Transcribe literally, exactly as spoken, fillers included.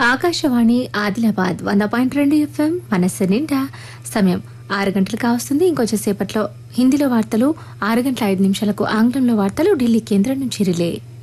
ఆకాశవాణి ఆదిలాబాద్ వంద పాయింట్ రెండు ఎఫ్ఎం మనస్సు నిండా సమయం ఆరు గంటలు కావస్తుంది. ఇంకొంచెం సేపట్లో హిందీలో వార్తలు, ఆరు గంటల ఐదు నిమిషాలకు ఆంగ్లంలో వార్తలు ఢిల్లీ కేంద్రం నుంచి రిలే.